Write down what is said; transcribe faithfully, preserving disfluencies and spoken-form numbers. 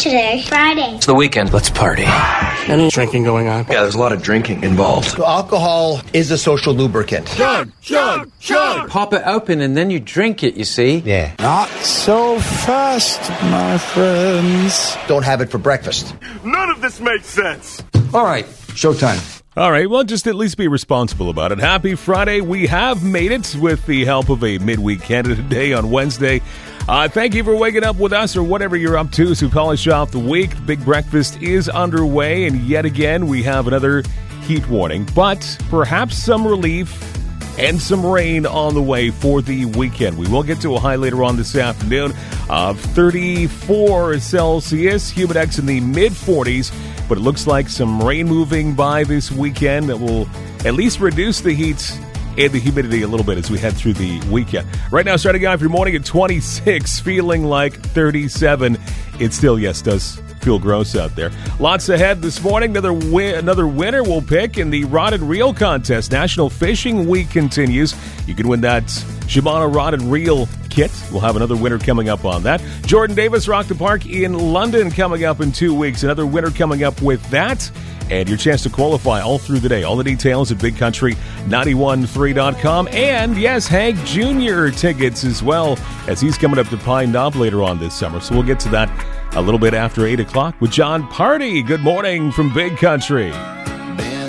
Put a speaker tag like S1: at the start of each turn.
S1: today? Friday.
S2: It's the weekend. Let's party.
S3: Any drinking going on?
S2: Yeah, there's a lot of drinking involved.
S4: So alcohol is a social lubricant.
S5: Chug, chug, chug.
S6: Pop it open and then you drink it, you see?
S4: Yeah.
S5: Not so fast, my friends.
S4: Don't have it for breakfast.
S7: None of this makes sense.
S3: All right, showtime.
S8: All right, well, just at least be responsible about it. Happy Friday. We have made it with the help of a midweek Canada Day on Wednesday. Uh, thank you for waking up with us or whatever you're up to as we polish off the week. The big breakfast is underway, and yet again, we have another heat warning, but perhaps some relief and some rain on the way for the weekend. We will get to a high later on this afternoon of thirty-four Celsius, humidex in the mid forties, but it looks like some rain moving by this weekend that will at least reduce the heat and the humidity a little bit as we head through the weekend. Right now, starting off your morning at twenty-six, feeling like thirty-seven. It still, yes, does feel gross out there. Lots ahead this morning. Another win- another winner we'll pick in the Rod and Reel contest. National Fishing Week continues. You can win that Shimano Rod and Reel kit. We'll have another winner coming up on that. Jordan Davis, Rock the Park in London coming up in two weeks. Another winner coming up with that. And your chance to qualify all through the day. All the details at big country nine one three dot com. And, yes, Hank Junior tickets as well, as he's coming up to Pine Knob later on this summer. So we'll get to that a little bit after eight o'clock with John Party. Good morning from Big Country.